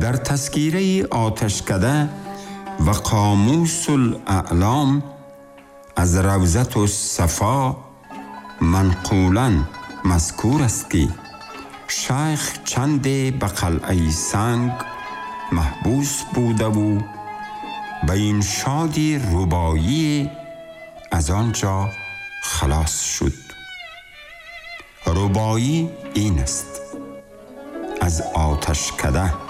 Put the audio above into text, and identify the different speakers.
Speaker 1: در تذکیره آتشکده و قاموس الاعلام از روضة الصفا منقولاً مذکور است که شیخ چندی به قلعه سنگ محبوس بوده و به این شادی ربایی از آنجا خلاص شد. ربایی این است: از آتشکده